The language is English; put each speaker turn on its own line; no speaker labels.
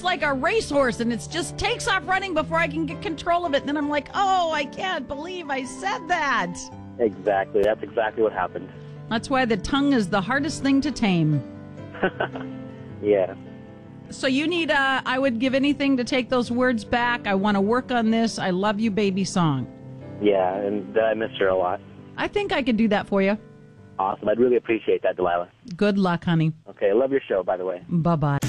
like a racehorse, and it just takes off running before I can get control of it. And then I'm like, oh, I can't believe I said that.
Exactly. That's exactly what happened.
That's why the tongue is the hardest thing to tame.
Yeah.
So you need I would give anything to take those words back. I want to work on this. I love you, baby song.
Yeah, and I miss her a lot.
I think I could do that for you.
Awesome. I'd really appreciate that, Delilah.
Good luck, honey.
Okay, I love your show, by the way.
Bye-bye.